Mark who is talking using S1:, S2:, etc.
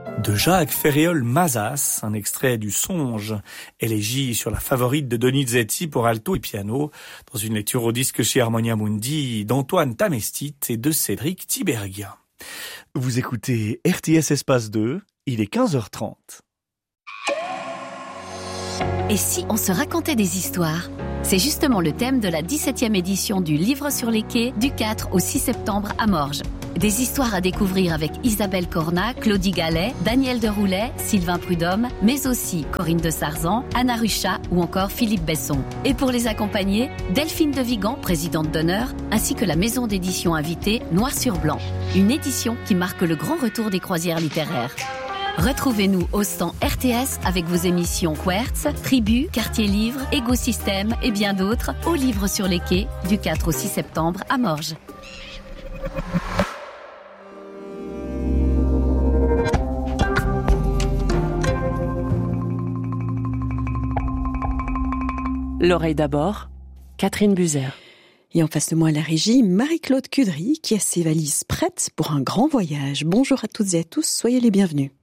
S1: De Jacques Ferréol-Mazas, un extrait du Songe, élégie sur la favorite de Donizetti pour alto et piano, dans une lecture au disque chez Harmonia Mundi d'Antoine Tamestit et de Cédric Tiberghien. Vous écoutez RTS Espace 2, il est 15h30.
S2: Et si on se racontait des histoires ? C'est justement le thème de la 17e édition du Livre sur les quais du 4 au 6 septembre à Morges. Des histoires à découvrir avec Isabelle Cornat, Claudie Gallet, Daniel Deroulet, Sylvain Prudhomme, mais aussi Corinne de Sarzan, Anna Ruchat ou encore Philippe Besson. Et pour les accompagner, Delphine de Vigan, présidente d'honneur, ainsi que la maison d'édition invitée Noir sur Blanc. Une édition qui marque le grand retour des croisières littéraires. Retrouvez-nous au stand RTS avec vos émissions Quertz, Tribu, Quartier Livre, Écosystème et bien d'autres au Livre sur les quais du 4 au 6 septembre à Morges.
S3: L'oreille d'abord, Catherine Buzer.
S4: Et en face de moi à la régie, Marie-Claude Cudry qui a ses valises prêtes pour un grand voyage. Bonjour à toutes et à tous, soyez les bienvenus.